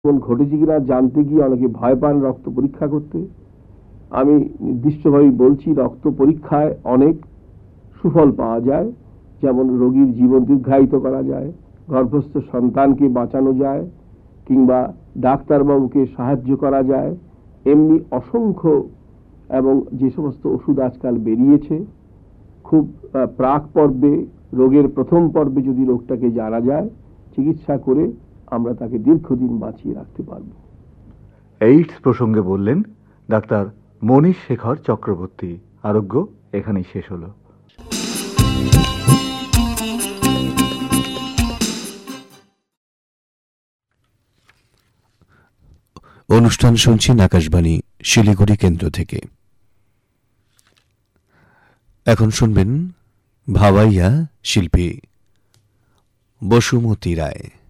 ঘটেছে কিনা জানতে গিয়ে অনেকে ভয় পান রক্ত পরীক্ষা করতে। আমি নির্দিষ্টভাবে বলছি, রক্ত পরীক্ষায় অনেক সুফল পাওয়া যায়। যেমন রোগীর জীবন দীর্ঘায়িত করা যায়, গর্ভস্থ সন্তানকে বাঁচানো যায়, কিংবা ডাক্তারবাবুকে সাহায্য করা যায়। এমনি অসংখ্য এবং যে সমস্ত ওষুধ আজকাল বেরিয়েছে, খুব প্রাক পর্বে, রোগের প্রথম পর্বে যদি রোগটাকে জানা যায়, চিকিৎসা করে আমরা তাকে দীর্ঘদিন বাঁচিয়ে রাখতে পারব। এইডস প্রসঙ্গে বললেন ডাক্তার মনীষ শেখর চক্রবর্তী। আরোগ্য এখানেই শেষ হলো। অনুষ্ঠান শুনছেন আকাশবাণী শিলিগুড়ি কেন্দ্র থেকে। এখন শুনবেন ভাওয়াইয়া শিল্পী বসুমতী রায়।